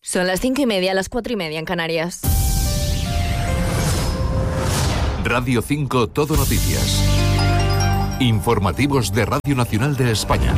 Son las 5:30, las 4:30 en Canarias. Radio 5 Todo Noticias. Informativos de Radio Nacional de España.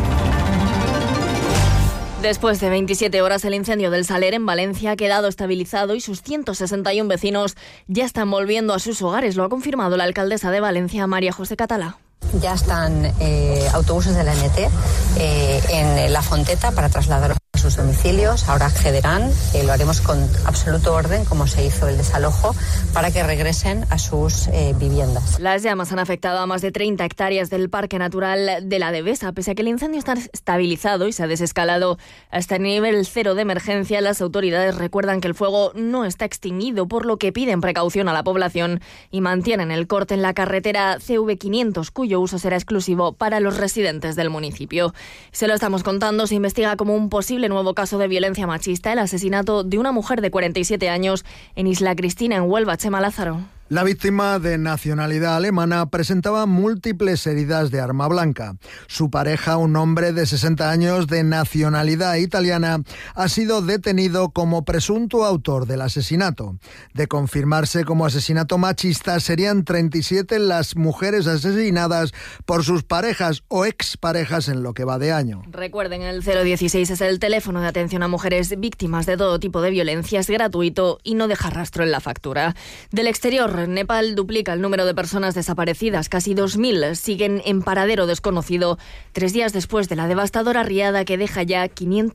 Después de 27 horas, el incendio del Saler en Valencia ha quedado estabilizado y sus 161 vecinos ya están volviendo a sus hogares. Lo ha confirmado la alcaldesa de Valencia, María José Català. Ya están autobuses de la NT en La Fonteta para trasladarlos a sus domicilios. Ahora accederán, lo haremos con absoluto orden, como se hizo el desalojo, para que regresen a sus viviendas. Las llamas han afectado a más de 30 hectáreas del Parque Natural de la Devesa. Pese a que el incendio está estabilizado y se ha desescalado hasta el nivel 0 de emergencia, las autoridades recuerdan que el fuego no está extinguido, por lo que piden precaución a la población y mantienen el corte en la carretera CV500, cuyo uso será exclusivo para los residentes del municipio. Se lo estamos contando, se investiga como un posible nuevo caso de violencia machista el asesinato de una mujer de 47 años en Isla Cristina, en Huelva. Chema Lázaro. La víctima, de nacionalidad alemana, presentaba múltiples heridas de arma blanca. Su pareja, un hombre de 60 años de nacionalidad italiana, ha sido detenido como presunto autor del asesinato. De confirmarse como asesinato machista, serían 37 las mujeres asesinadas por sus parejas o exparejas en lo que va de año. Recuerden, el 016 es el teléfono de atención a mujeres víctimas de todo tipo de violencia, es gratuito y no deja rastro en la factura. Del exterior, Nepal duplica el número de personas desaparecidas. Casi 2.000 siguen en paradero desconocido 3 días después de la devastadora riada que deja ya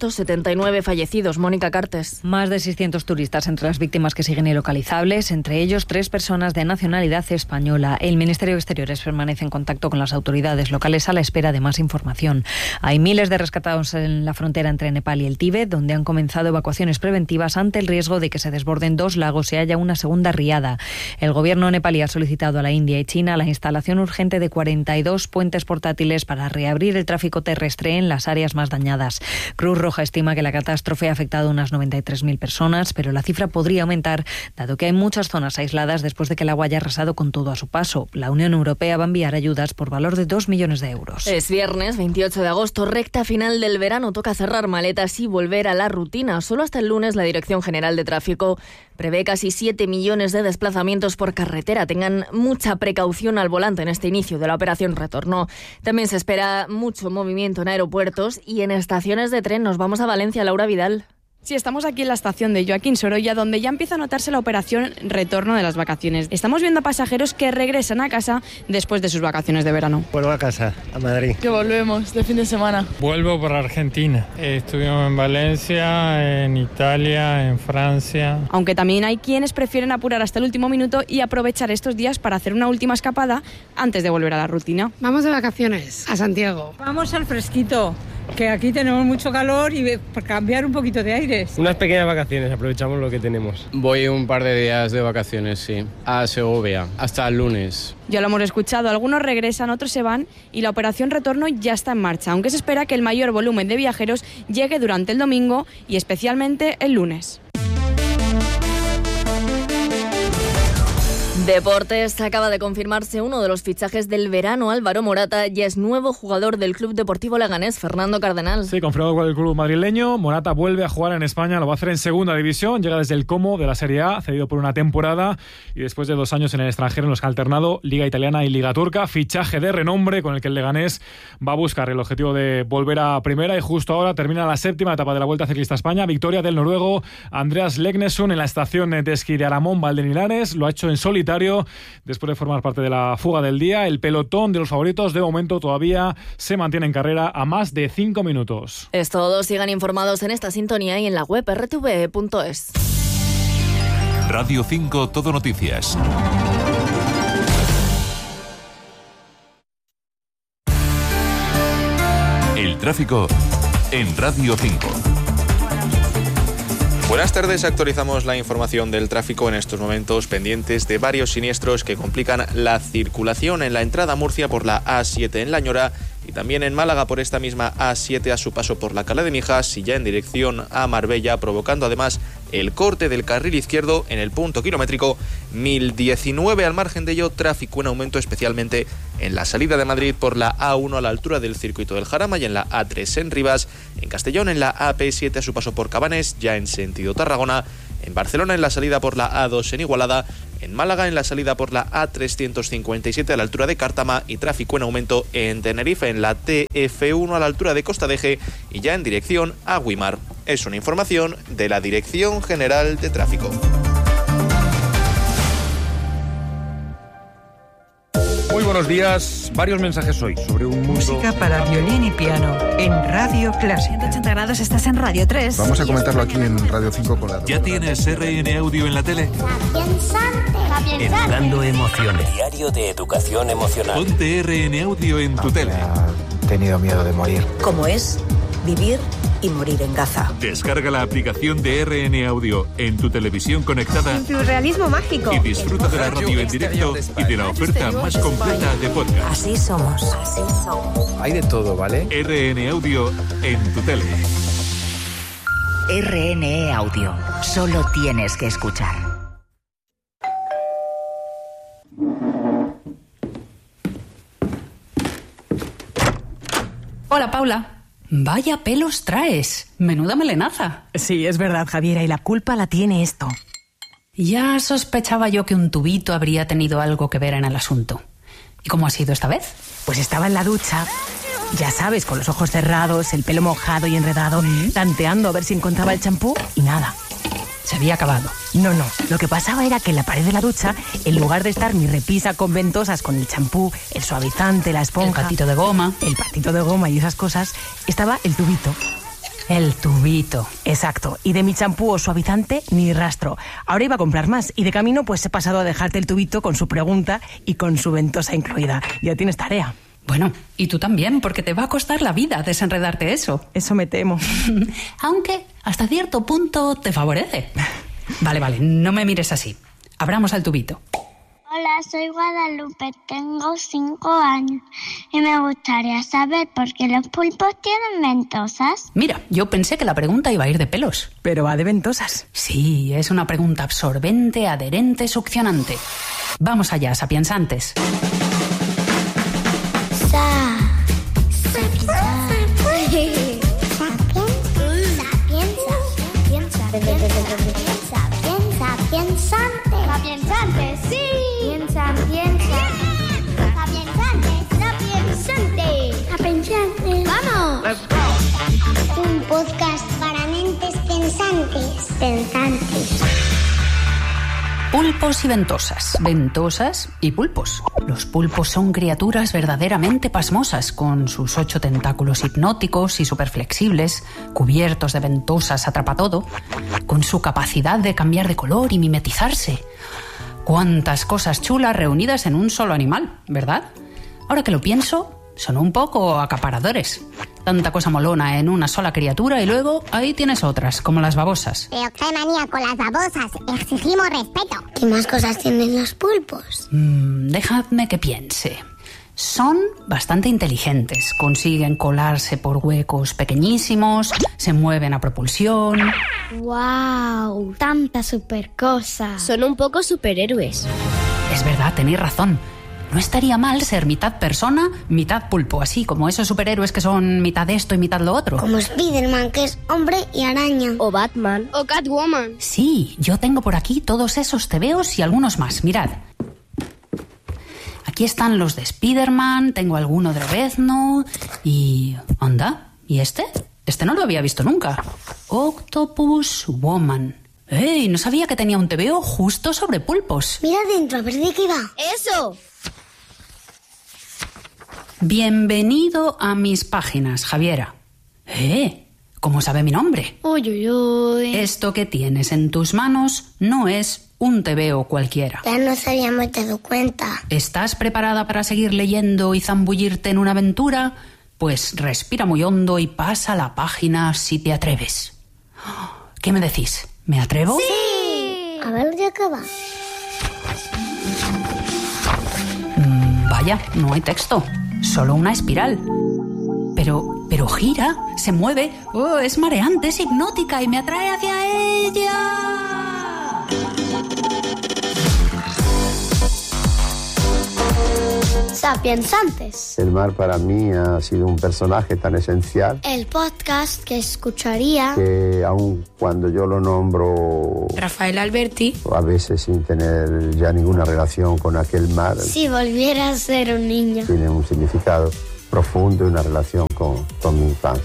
579 fallecidos. Mónica Cartes. Más de 600 turistas entre las víctimas que siguen ilocalizables, entre ellos 3 personas de nacionalidad española. El Ministerio de Exteriores permanece en contacto con las autoridades locales a la espera de más información. Hay miles de rescatados en la frontera entre Nepal y el Tíbet, donde han comenzado evacuaciones preventivas ante el riesgo de que se desborden 2 lagos y haya una segunda riada. El gobierno nepalí ha solicitado a la India y China la instalación urgente de 42 puentes portátiles para reabrir el tráfico terrestre en las áreas más dañadas. Cruz Roja estima que la catástrofe ha afectado a unas 93.000 personas, pero la cifra podría aumentar, dado que hay muchas zonas aisladas después de que el agua haya arrasado con todo a su paso. La Unión Europea va a enviar ayudas por valor de 2 millones de euros. Es viernes 28 de agosto, recta final del verano. Toca cerrar maletas y volver a la rutina. Solo hasta el lunes la Dirección General de Tráfico prevé casi 7 millones de desplazamientos por carretera. Tengan mucha precaución al volante en este inicio de la operación retorno. También se espera mucho movimiento en aeropuertos y en estaciones de tren. Nos vamos a Valencia, Laura Vidal. Sí, estamos aquí en la estación de Joaquín Sorolla, donde ya empieza a notarse la operación retorno de las vacaciones. Estamos viendo a pasajeros que regresan a casa después de sus vacaciones de verano. Vuelvo a casa, a Madrid. Que volvemos de fin de semana. Vuelvo para Argentina. Estuvimos en Valencia, en Italia, en Francia. Aunque también hay quienes prefieren apurar hasta el último minuto y aprovechar estos días para hacer una última escapada antes de volver a la rutina. Vamos de vacaciones a Santiago. Vamos al fresquito, que aquí tenemos mucho calor y para cambiar un poquito de aire. Unas pequeñas vacaciones, aprovechamos lo que tenemos. Voy un par de días de vacaciones, sí, a Segovia, hasta el lunes. Ya lo hemos escuchado, algunos regresan, otros se van y la operación retorno ya está en marcha, aunque se espera que el mayor volumen de viajeros llegue durante el domingo y especialmente el lunes. Deportes, acaba de confirmarse uno de los fichajes del verano. Álvaro Morata ya es nuevo jugador del Club Deportivo Leganés. Fernando Cardenal. Sí, confirmado con el club madrileño. Morata vuelve a jugar en España, lo va a hacer en segunda división. Llega desde el Como de la Serie A, cedido por una temporada y después de 2 años en el extranjero en los que ha alternado Liga Italiana y Liga Turca. Fichaje de renombre con el que el Leganés va a buscar el objetivo de volver a primera y justo ahora termina la 7ª etapa de la Vuelta Ciclista a España. Victoria del noruego Andreas Legnesund en la estación de esquí de Aramón, Valdenilares. Lo ha hecho en solitario después de formar parte de la fuga del día. El pelotón de los favoritos de momento todavía se mantiene en carrera a más de 5 minutos. Es todo, sigan informados en esta sintonía y en la web rtv.es. Radio 5 Todo Noticias. El tráfico en Radio 5. Buenas tardes, actualizamos la información del tráfico en estos momentos, pendientes de varios siniestros que complican la circulación en la entrada a Murcia por la A7 en Lañora y también en Málaga por esta misma A7 a su paso por la Cala de Mijas y ya en dirección a Marbella, provocando además el corte del carril izquierdo en el punto kilométrico 1019. Al margen de ello, tráfico en aumento especialmente en la salida de Madrid por la A1 a la altura del Circuito del Jarama y en la A3 en Rivas, en Castellón en la AP7 a su paso por Cabanes, ya en sentido Tarragona, en Barcelona en la salida por la A2 en Igualada, en Málaga en la salida por la A357 a la altura de Cártama y tráfico en aumento en Tenerife en la TF1 a la altura de Costa de Eje y ya en dirección a Güímar. Es una información de la Dirección General de Tráfico. Muy buenos días. Varios mensajes hoy sobre un mundo... Música para violín y piano en Radio Clásica. 180 grados, estás en Radio 3. Vamos a comentarlo aquí en Radio 5 con la... ¿Ya tienes RN Audio en la tele? Educando emociones. Diario de educación emocional. Ponte RN Audio en tu tele. He tenido miedo de morir. ¿Cómo es vivir y morir en Gaza? Descarga la aplicación de RN Audio en tu televisión conectada. En tu realismo mágico. Y disfruta de la radio en directo y de la oferta más completa de podcast. Así somos. Así somos. Hay de todo, ¿vale? RN Audio en tu tele. RNE Audio. Solo tienes que escuchar. Hola, Paula. Vaya pelos traes. Menuda melenaza. Sí, es verdad, Javiera, y la culpa la tiene esto. Ya sospechaba yo que un tubito habría tenido algo que ver en el asunto. ¿Y cómo ha sido esta vez? Pues estaba en la ducha, ya sabes, con los ojos cerrados, el pelo mojado y enredado, tanteando a ver si encontraba el champú y nada. Se había acabado. No, lo que pasaba era que en la pared de la ducha, en lugar de estar mi repisa con ventosas con el champú, el suavizante, la esponja... El patito de goma. El patito de goma y esas cosas, estaba el tubito. El tubito. Exacto. Y de mi champú o suavizante, ni rastro. Ahora iba a comprar más y de camino pues he pasado a dejarte el tubito con su pregunta y con su ventosa incluida. Ya tienes tarea. Bueno, y tú también, porque te va a costar la vida desenredarte eso. Eso me temo. Aunque hasta cierto punto te favorece. Vale, no me mires así. Abramos el tubito. Hola, soy Guadalupe, tengo 5 años y me gustaría saber por qué los pulpos tienen ventosas. Mira, yo pensé que la pregunta iba a ir de pelos. Pero va de ventosas. Sí, es una pregunta absorbente, adherente, succionante. Vamos allá, sapiensantes. Sapiensante, sí. Piensa. Sapiensante. ¡Vamos! Un podcast para mentes pensantes. Pulpos y ventosas, ventosas y pulpos. Los pulpos son criaturas verdaderamente pasmosas, con sus 8 tentáculos hipnóticos y superflexibles, cubiertos de ventosas atrapatodo, con su capacidad de cambiar de color y mimetizarse. Cuántas cosas chulas reunidas en un solo animal, ¿verdad? Ahora que lo pienso, son un poco acaparadores. Tanta cosa molona en una sola criatura y luego ahí tienes otras, como las babosas. Pero qué manía con las babosas. Exigimos respeto. ¿Qué más cosas tienen los pulpos? Dejadme que piense. Son bastante inteligentes. Consiguen colarse por huecos pequeñísimos, se mueven a propulsión. ¡Wow! ¡Tanta super cosa! Son un poco superhéroes. Es verdad, tenéis razón. No estaría mal ser mitad persona, mitad pulpo, así como esos superhéroes que son mitad esto y mitad lo otro. Como Spiderman, que es hombre y araña. O Batman. O Catwoman. Sí, yo tengo por aquí todos esos tebeos y algunos más, mirad. Aquí están los de Spiderman, tengo alguno de Lobezno y... ¿Anda? ¿Y este? Este no lo había visto nunca. Octopus Woman. ¡Ey! No sabía que tenía un tebeo justo sobre pulpos. Mira dentro, a ver de qué va. ¡Eso! Bienvenido a mis páginas, Javiera. ¿Cómo sabe mi nombre? Uy. Esto que tienes en tus manos no es un tebeo cualquiera. Ya nos habíamos dado cuenta. ¿Estás preparada para seguir leyendo y zambullirte en una aventura? Pues respira muy hondo y pasa la página si te atreves. ¿Qué me decís? ¿Me atrevo? ¡Sí! A ver de qué va. Vaya, no hay texto. solo una espiral. Pero gira, se mueve, es mareante, es hipnótica y me atrae hacia ella. Sapiensantes. El mar para mí ha sido un personaje tan esencial. El podcast que escucharía. Que aun cuando yo lo nombro... Rafael Alberti. A veces sin tener ya ninguna relación con aquel mar. Si volviera a ser un niño. Tiene un significado profundo y una relación con mi infancia.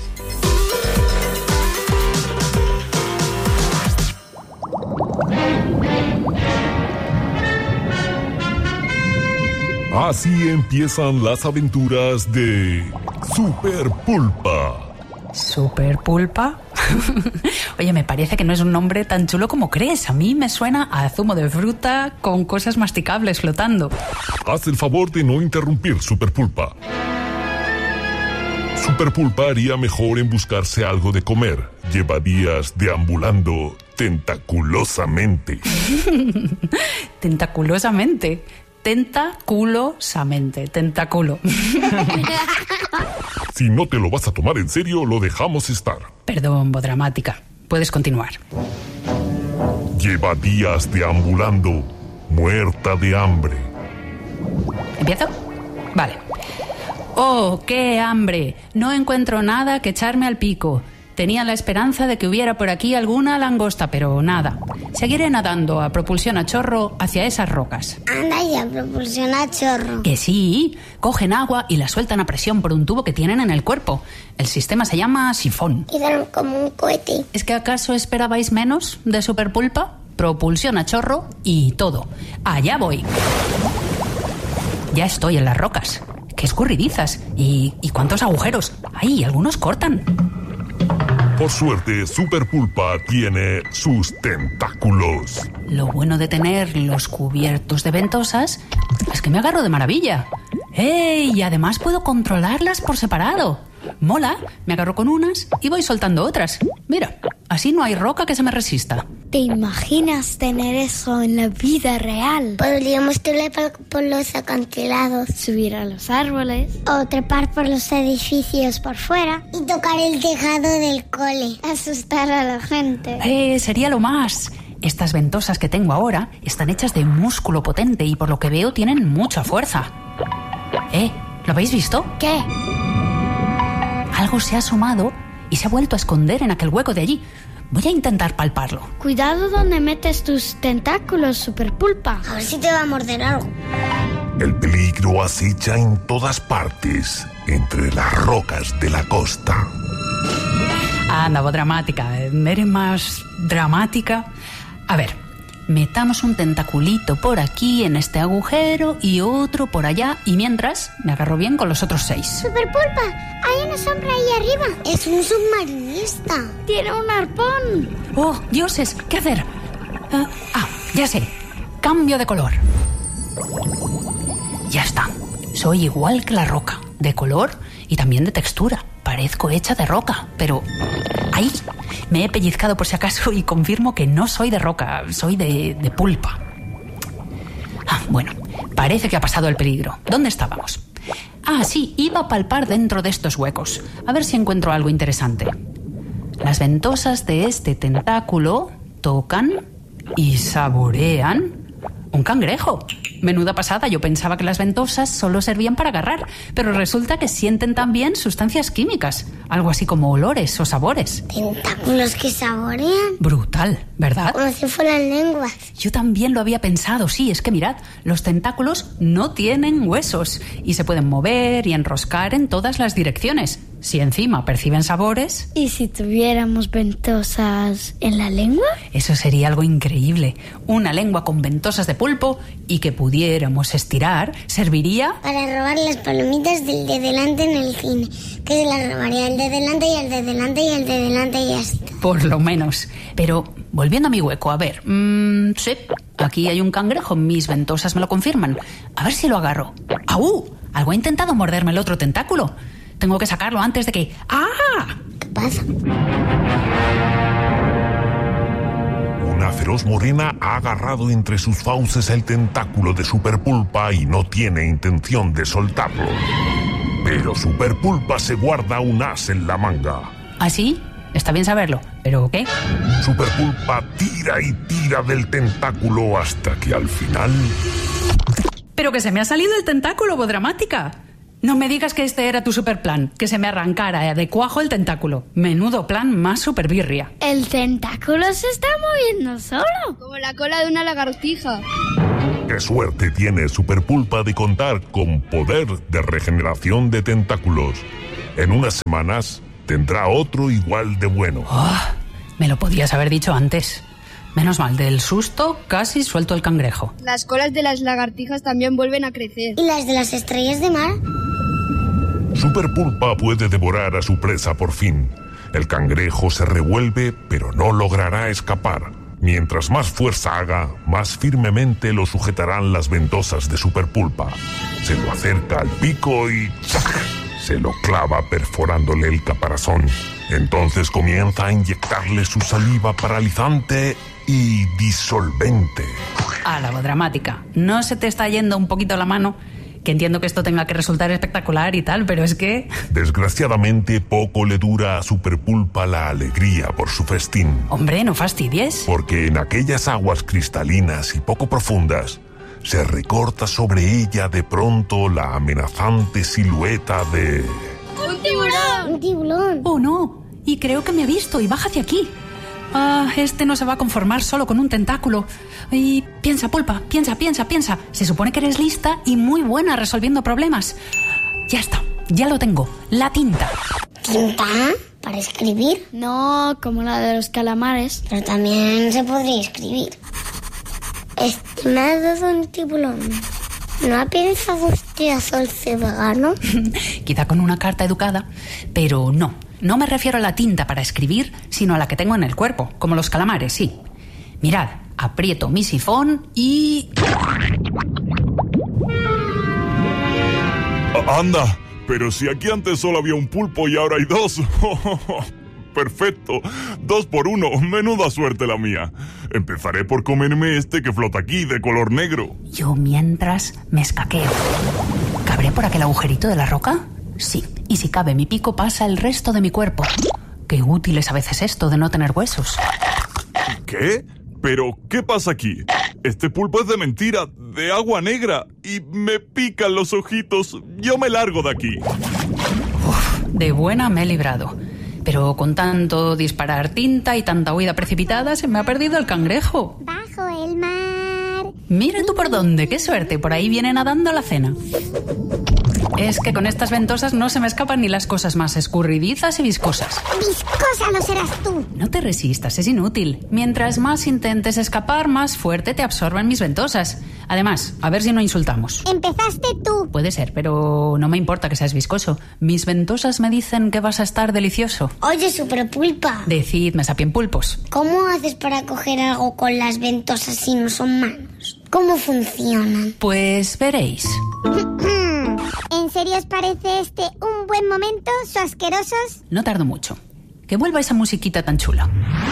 Así empiezan las aventuras de Super Pulpa. ¿Super Pulpa? Oye, me parece que no es un nombre tan chulo como crees. A mí me suena a zumo de fruta con cosas masticables flotando. Haz el favor de no interrumpir, Super Pulpa. Super Pulpa haría mejor en buscarse algo de comer. Lleva días deambulando tentaculosamente. Tentaculosamente. Tentaculosamente. Tentáculo. Si no te lo vas a tomar en serio, lo dejamos estar. Perdón, Bodramática. Puedes continuar. Lleva días deambulando, muerta de hambre. ¿Empiezo? Vale. ¡Oh, qué hambre! No encuentro nada que echarme al pico. Tenía la esperanza de que hubiera por aquí alguna langosta, pero nada. Seguiré nadando a propulsión a chorro hacia esas rocas. Anda ya, propulsión a chorro. Que sí, cogen agua y la sueltan a presión por un tubo que tienen en el cuerpo. El sistema se llama sifón. Y dan como un cohete. ¿Es que acaso esperabais menos de Super Pulpa? Propulsión a chorro y todo. Allá voy. Ya estoy en las rocas. ¡Qué escurridizas! ¿Y cuántos agujeros? ¡Ay, algunos cortan! Por suerte, Super Pulpa tiene sus tentáculos. Lo bueno de tener los cubiertos de ventosas es que me agarro de maravilla. ¡Ey! Y además puedo controlarlas por separado. Mola, me agarro con unas y voy soltando otras. Mira, así no hay roca que se me resista. ¿Te imaginas tener eso en la vida real? Podríamos trepar por los acantilados, subir a los árboles o trepar por los edificios por fuera y tocar el tejado del cole, asustar a la gente. Sería lo más. Estas ventosas que tengo ahora están hechas de músculo potente y por lo que veo tienen mucha fuerza. ¿Lo habéis visto? ¿Qué? Algo se ha asomado y se ha vuelto a esconder en aquel hueco de allí. Voy a intentar palparlo. Cuidado donde metes tus tentáculos, Super Pulpa. A ver si te va a morder algo. El peligro acecha en todas partes, entre las rocas de la costa. Anda, Bodramática, eres más dramática. A ver, metamos un tentaculito por aquí en este agujero y otro por allá, y mientras me agarro bien con los otros 6. Super Pulpa, hay una sombra ahí arriba. Es un submarinista. Tiene un arpón. ¡Oh, dioses! ¿Qué hacer? Ya sé. Cambio de color. Ya está. Soy igual que la roca. De color y también de textura. Parezco hecha de roca, pero... ¡Ahí! Me he pellizcado por si acaso y confirmo que no soy de roca. Soy de pulpa. Bueno. Parece que ha pasado el peligro. ¿Dónde estábamos? Sí, iba a palpar dentro de estos huecos. A ver si encuentro algo interesante. Las ventosas de este tentáculo tocan y saborean un cangrejo. Menuda pasada, yo pensaba que las ventosas solo servían para agarrar, pero resulta que sienten también sustancias químicas, algo así como olores o sabores. ¿Tentáculos que saborean? Brutal, ¿verdad? Como si fueran lenguas. Yo también lo había pensado, sí, es que mirad, los tentáculos no tienen huesos y se pueden mover y enroscar en todas las direcciones. Si encima perciben sabores... ¿Y si tuviéramos ventosas en la lengua? Eso sería algo increíble. Una lengua con ventosas de pulpo y que pudiéramos estirar, serviría... para robar las palomitas del de delante en el cine. Que se las robaría el de delante y el de delante y el de delante y ya está. Por lo menos. Pero, volviendo a mi hueco, a ver... sí, aquí hay un cangrejo, mis ventosas me lo confirman. A ver si lo agarro. ¡Au! Algo ha intentado morderme el otro tentáculo. Tengo que sacarlo antes de que... ¿Qué pasa? Una feroz morena ha agarrado entre sus fauces el tentáculo de Super Pulpa y no tiene intención de soltarlo. Pero Superpulpa se guarda un as en la manga. ¿Ah, sí? Está bien saberlo. ¿Pero qué? Superpulpa tira y tira del tentáculo hasta que al final... ¡Pero que se me ha salido el tentáculo, Bodramática! No me digas que este era tu superplan, que se me arrancara de cuajo el tentáculo. Menudo plan más superbirria. El tentáculo se está moviendo solo. Como la cola de una lagartija. ¡Qué suerte tiene Superpulpa de contar con poder de regeneración de tentáculos! En unas semanas tendrá otro igual de bueno. Oh, me lo podías haber dicho antes. Menos mal, del susto casi suelto el cangrejo. Las colas de las lagartijas también vuelven a crecer. ¿Y las de las estrellas de mar? Superpulpa puede devorar a su presa por fin. El cangrejo se revuelve, pero no logrará escapar. Mientras más fuerza haga, más firmemente lo sujetarán las ventosas de Superpulpa. Se lo acerca al pico y ¡chac! Se lo clava perforándole el caparazón. Entonces comienza a inyectarle su saliva paralizante y disolvente. A la Bodramática, ¿no se te está yendo un poquito la mano? Que entiendo que esto tenga que resultar espectacular y tal, pero es que... Desgraciadamente poco le dura a Superpulpa la alegría por su festín. Hombre, no fastidies. Porque en aquellas aguas cristalinas y poco profundas se recorta sobre ella de pronto la amenazante silueta de... ¡Un tiburón! ¡Un tiburón! Oh, no. Y creo que me ha visto y baja hacia aquí. Ah, este no se va a conformar solo con un tentáculo. Y piensa, Pulpa, piensa. Se supone que eres lista y muy buena resolviendo problemas. Ya está, ya lo tengo. La tinta. ¿Tinta? ¿Para escribir? No, como la de los calamares. Pero también se podría escribir. Estimado don Tiburón, ¿no ha pensado usted hacerse vegano? Quizá con una carta educada, pero no. No me refiero a la tinta para escribir, sino a la que tengo en el cuerpo, como los calamares, sí. Mirad, aprieto mi sifón y... ¡Anda! Pero si aquí antes solo había un pulpo y ahora hay dos. Perfecto, 2 por 1, menuda suerte la mía. Empezaré por comerme este que flota aquí, de color negro. Yo mientras me escaqueo. ¿Cabré por aquel agujerito de la roca? Sí, y si cabe mi pico pasa el resto de mi cuerpo. Qué útil es a veces esto de no tener huesos. ¿Qué? ¿Pero qué pasa aquí? Este pulpo es de mentira, de agua negra, y me pican los ojitos. Yo me largo de aquí. Uf, de buena me he librado. Pero con tanto disparar tinta y tanta huida precipitada se me ha perdido el cangrejo. Bajo el mar. Mira tú por dónde, qué suerte, por ahí viene nadando la cena. Es que con estas ventosas no se me escapan ni las cosas más escurridizas y viscosas. ¡Viscosa no serás tú! No te resistas, es inútil. Mientras más intentes escapar, más fuerte te absorben mis ventosas. Además, a ver si no insultamos. ¡Empezaste tú! Puede ser, pero no me importa que seas viscoso. Mis ventosas me dicen que vas a estar delicioso. Oye, Superpulpa. Decidme, sapienpulpos. ¿Cómo haces para coger algo con las ventosas si no son manos? ¿Cómo funcionan? Pues veréis. ¿En serio os parece este un buen momento, so asquerosos? No tardo mucho. Que vuelva esa musiquita tan chula.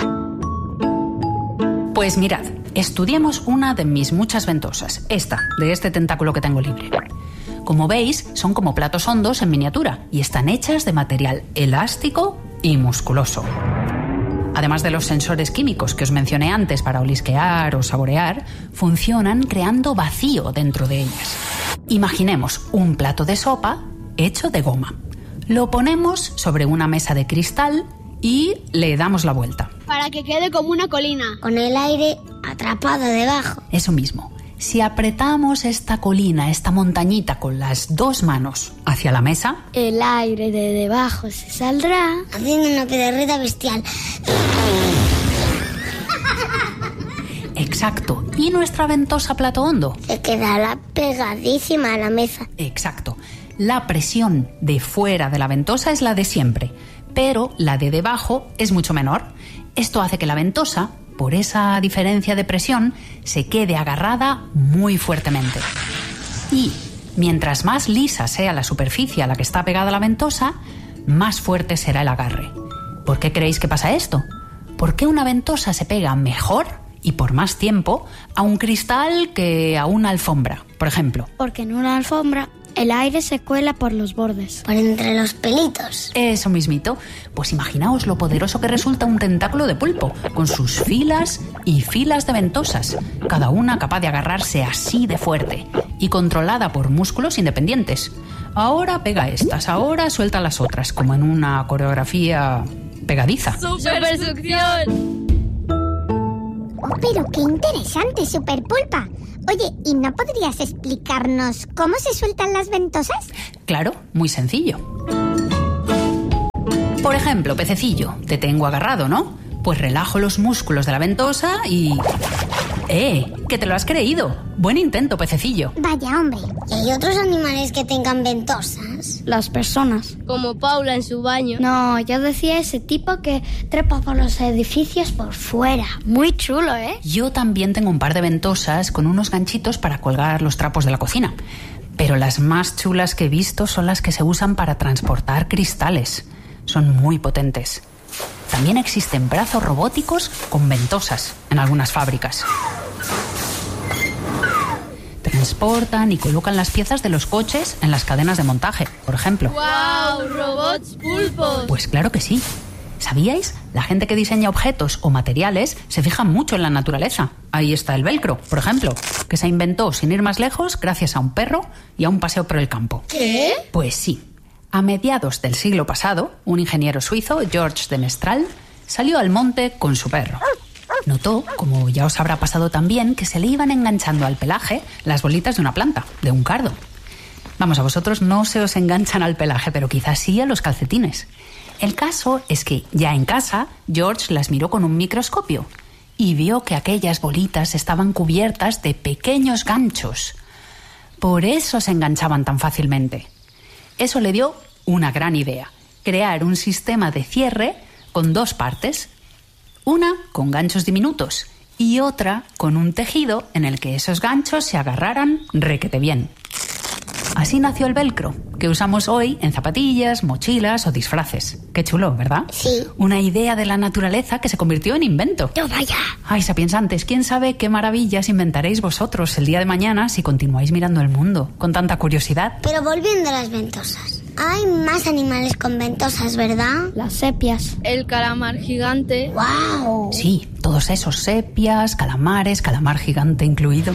Pues mirad, estudiemos una de mis muchas ventosas. Esta, de este tentáculo que tengo libre. Como veis, son como platos hondos en miniatura y están hechas de material elástico y musculoso. Además de los sensores químicos que os mencioné antes para olisquear o saborear, funcionan creando vacío dentro de ellas. Imaginemos un plato de sopa hecho de goma. Lo ponemos sobre una mesa de cristal y le damos la vuelta. Para que quede como una colina. Con el aire atrapado debajo. Eso mismo. Si apretamos esta colina, esta montañita con las 2 manos hacia la mesa, el aire de debajo se saldrá haciendo una pedorreta bestial. Exacto. ¿Y nuestra ventosa plato hondo? Se quedará pegadísima a la mesa. Exacto. La presión de fuera de la ventosa es la de siempre, pero la de debajo es mucho menor. Esto hace que la ventosa, por esa diferencia de presión, se quede agarrada muy fuertemente. Y mientras más lisa sea la superficie a la que está pegada la ventosa, más fuerte será el agarre. ¿Por qué creéis que pasa esto? ¿Por qué una ventosa se pega mejor y por más tiempo a un cristal que a una alfombra, por ejemplo? Porque en una alfombra El aire se cuela por los bordes. Por entre los pelitos. Eso mismito. Pues imaginaos lo poderoso que resulta un tentáculo de pulpo, con sus filas y filas de ventosas, cada una capaz de agarrarse así de fuerte y controlada por músculos independientes. Ahora pega estas, ahora suelta las otras, como en una coreografía pegadiza. ¡Supersucción! Oh, pero qué interesante, Superpulpa. Oye, ¿y no podrías explicarnos cómo se sueltan las ventosas? Claro, muy sencillo. Por ejemplo, pececillo, te tengo agarrado, ¿no? Pues relajo los músculos de la ventosa y... ¿Que te lo has creído? Buen intento, pececillo. Vaya, hombre. ¿Y hay otros animales que tengan ventosas? Las personas. Como Paula en su baño. No, yo decía ese tipo que trepa por los edificios por fuera. Muy chulo, ¿eh? Yo también tengo un par de ventosas con unos ganchitos para colgar los trapos de la cocina. Pero las más chulas que he visto son las que se usan para transportar cristales. Son muy potentes. También existen brazos robóticos con ventosas en algunas fábricas. Transportan y colocan las piezas de los coches en las cadenas de montaje, por ejemplo. ¡Guau! ¡Robots pulpos! Pues claro que sí. ¿Sabíais? La gente que diseña objetos o materiales se fija mucho en la naturaleza. Ahí está el velcro, por ejemplo, que se inventó sin ir más lejos gracias a un perro y a un paseo por el campo. ¿Qué? Pues sí. A mediados del siglo pasado, un ingeniero suizo, Georges de Mestral, salió al monte con su perro. Notó, como ya os habrá pasado también, que se le iban enganchando al pelaje las bolitas de una planta, de un cardo. Vamos, a vosotros no se os enganchan al pelaje, pero quizás sí a los calcetines. El caso es que, ya en casa, George las miró con un microscopio y vio que aquellas bolitas estaban cubiertas de pequeños ganchos. Por eso se enganchaban tan fácilmente. Eso le dio una gran idea: crear un sistema de cierre con dos partes. Una con ganchos diminutos y otra con un tejido en el que esos ganchos se agarraran requete bien. Así nació el velcro, que usamos hoy en zapatillas, mochilas o disfraces. Qué chulo, ¿verdad? Sí. Una idea de la naturaleza que se convirtió en invento. ¡No vaya! Ay, sapiensantes, ¿quién sabe qué maravillas inventaréis vosotros el día de mañana si continuáis mirando el mundo con tanta curiosidad? Pero volviendo a las ventosas. Hay más animales con ventosas, ¿verdad? Las sepias. El calamar gigante. ¡Wow! Sí, todos esos sepias, calamares, calamar gigante incluido.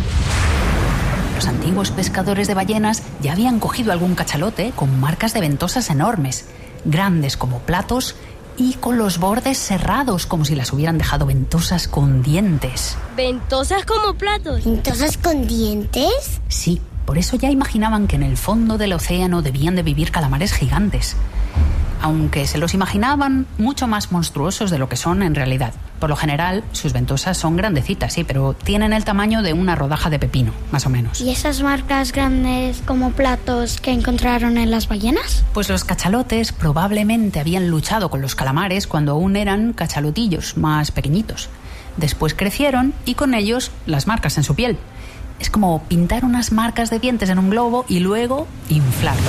Los antiguos pescadores de ballenas ya habían cogido algún cachalote con marcas de ventosas enormes, grandes como platos y con los bordes cerrados como si las hubieran dejado ventosas con dientes. ¿Ventosas como platos? ¿Ventosas con dientes? Sí, por eso ya imaginaban que en el fondo del océano debían de vivir calamares gigantes. Aunque se los imaginaban mucho más monstruosos de lo que son en realidad. Por lo general, sus ventosas son grandecitas, sí, pero tienen el tamaño de una rodaja de pepino, más o menos. ¿Y esas marcas grandes como platos que encontraron en las ballenas? Pues los cachalotes probablemente habían luchado con los calamares cuando aún eran cachalotillos, más pequeñitos. Después crecieron y con ellos las marcas en su piel. Es como pintar unas marcas de dientes en un globo y luego inflarlo.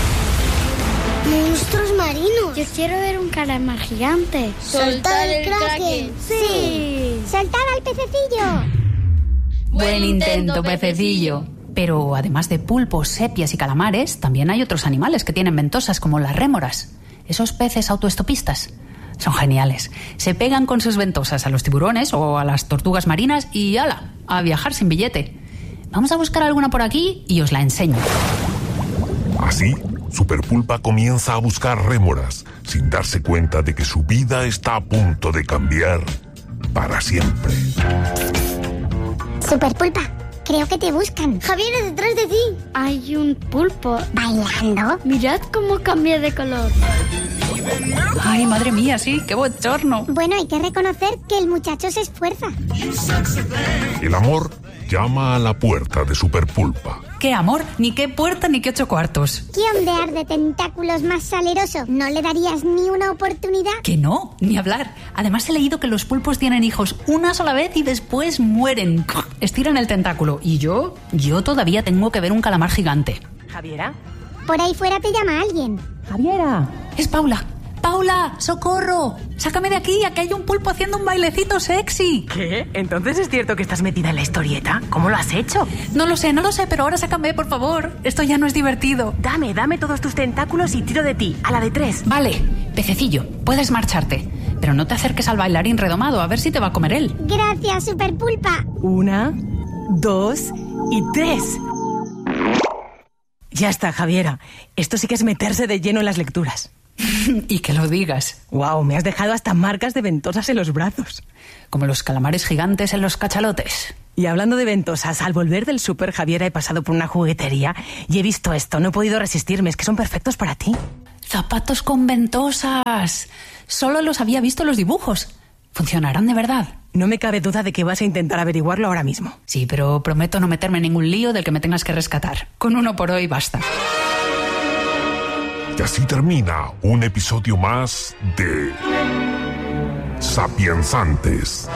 ¡Monstruos marinos! Yo quiero ver un calamar gigante. ¡Soltar el kraken! ¡Sí! ¡Soltar al pececillo! Buen intento, pececillo. Pero además de pulpos, sepias y calamares, también hay otros animales que tienen ventosas, como las rémoras. Esos peces autoestopistas. Son geniales. Se pegan con sus ventosas a los tiburones o a las tortugas marinas y ¡hala! A viajar sin billete. Vamos a buscar alguna por aquí y os la enseño. Así, Superpulpa comienza a buscar rémoras, sin darse cuenta de que su vida está a punto de cambiar para siempre. Superpulpa, creo que te buscan. Javier, detrás de ti. Hay un pulpo. ¿Bailando? Mirad cómo cambia de color. Ay, madre mía, sí, qué bochorno. Bueno, hay que reconocer que el muchacho se esfuerza. El amor llama a la puerta de Superpulpa. ¿Qué amor? Ni qué puerta ni qué 8 cuartos. ¿Qué ondear de tentáculos más saleroso? ¿No le darías ni una oportunidad? Que no, ni hablar. Además he leído que los pulpos tienen hijos una sola vez y después mueren. Estiran el tentáculo. Y yo todavía tengo que ver un calamar gigante. ¿Javiera? Por ahí fuera te llama alguien. ¡Javiera! Es Paula. ¡Paula! ¡Socorro! ¡Sácame de aquí! ¡Aquí hay un pulpo haciendo un bailecito sexy! ¿Qué? ¿Entonces es cierto que estás metida en la historieta? ¿Cómo lo has hecho? No lo sé, pero ahora sácame, por favor. Esto ya no es divertido. Dame todos tus tentáculos y tiro de ti, a la de 3. Vale, pececillo, puedes marcharte. Pero no te acerques al bailarín redomado, a ver si te va a comer él. Gracias, Superpulpa. 1, 2 y 3. Ya está, Javiera. Esto sí que es meterse de lleno en las lecturas. Y que lo digas. Wow, me has dejado hasta marcas de ventosas en los brazos. Como los calamares gigantes en los cachalotes. Y hablando de ventosas, al volver del súper, Javiera, he pasado por una juguetería y he visto esto. No he podido resistirme, es que son perfectos para ti. ¡Zapatos con ventosas! Solo los había visto en los dibujos. ¿Funcionarán de verdad? No me cabe duda de que vas a intentar averiguarlo ahora mismo. Sí, pero prometo no meterme en ningún lío del que me tengas que rescatar. Con uno por hoy basta. Y así termina un episodio más de Sapiensantes.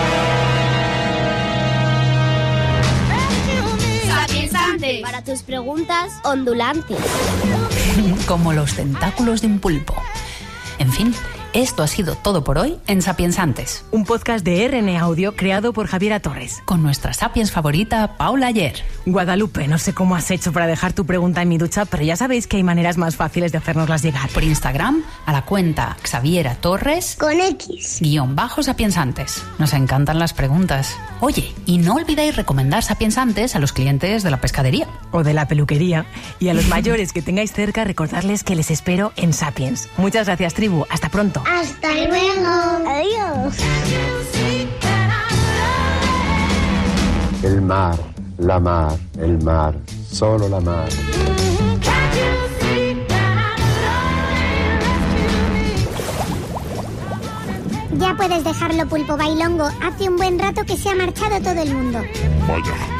Sapiensantes. Para tus preguntas ondulantes. Como los tentáculos de un pulpo. En fin, esto ha sido todo por hoy en Sapiensantes. Un podcast de RN Audio creado por Javiera Torres. Con nuestra Sapiens favorita, Paula Ayer. Guadalupe, no sé cómo has hecho para dejar tu pregunta en mi ducha, pero ya sabéis que hay maneras más fáciles de hacérnoslas llegar. Por Instagram, a la cuenta Xaviera Torres con X _Sapiensantes. Nos encantan las preguntas. Oye, y no olvidéis recomendar Sapiensantes a los clientes de la pescadería. O de la peluquería. Y a los mayores que tengáis cerca, recordarles que les espero en Sapiens. Muchas gracias, tribu. Hasta pronto. Hasta luego. Adiós. El mar, la mar, el mar, solo la mar. Ya puedes dejarlo, pulpo bailongo. Hace un buen rato que se ha marchado todo el mundo. Vaya.